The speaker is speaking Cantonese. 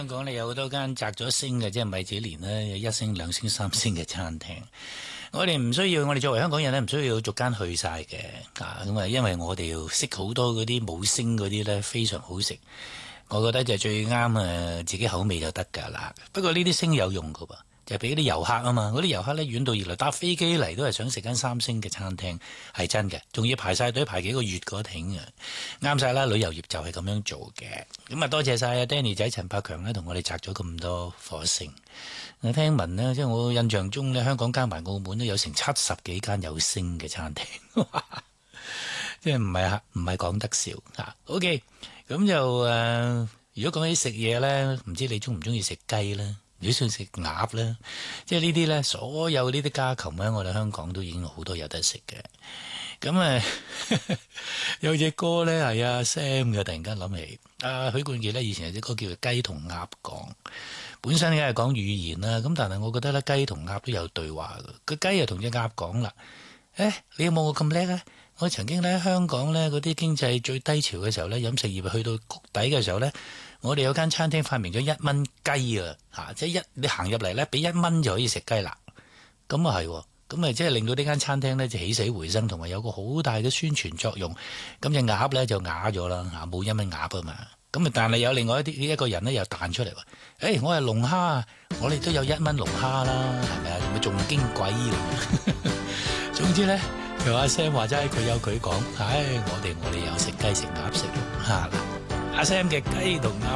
香港咧有好多間摘咗星嘅，即係米芝蓮咧，有1星、2星、3星嘅餐廳。我哋唔需要，我哋作為香港人咧，唔需要逐間去晒嘅。咁啊，因為我哋要識好多嗰啲冇星嗰啲咧，非常好食。我覺得就最啱自己口味就得㗎啦。不過呢啲星有用㗎噃。就俾啲遊客啊嘛，嗰啲遊客咧遠道而來搭飛機嚟都係想食間3星嘅餐廳，係真嘅，仲要排晒隊排幾個月嗰挺啊，啱晒啦！旅遊業就係咁樣做嘅。咁啊，多謝晒 Danny 仔陳百強咧，同我哋摘咗咁多火星。我聽聞呢，即係我印象中咧，香港加埋澳門都有成70幾間有星嘅餐廳，即係唔係講得笑啊 OK， 咁就如果講起食嘢咧，唔知你中唔中意食雞咧？如果想食鴨咧，即係呢啲咧，所有呢啲家禽咧，我哋香港都已經好多有得食嘅。咁有隻歌咧係阿 Sam 嘅，突然間諗起許冠傑咧，以前有隻歌叫做《雞同鴨講》，本身梗係講語言啦，咁但係我覺得咧，雞同鴨都有對話嘅。個雞又同隻鴨講啦，你有冇我咁叻啊？我曾經咧香港咧嗰啲經濟最低潮嘅時候咧，飲食業去到谷底嘅時候咧，我哋有間餐廳發明咗1蚊雞啊！即係你行入嚟咧，俾1蚊就可以食雞啦。咁啊係，咁啊即係令到呢間餐廳咧就起死回生，同埋有個好大嘅宣傳作用。咁隻鴨咧就啞咗啦，冇1蚊鴨啊嘛。咁啊，但係有另外一個人咧又彈出嚟話：我係龍蝦啊，我哋都有1蚊龍蝦啦，係咪啊？咪仲矜貴喎。總之咧。佢阿 Sam 話齋，佢有佢講，我哋有食雞食鴨食龍蝦啦。阿 Sam 嘅雞同鴨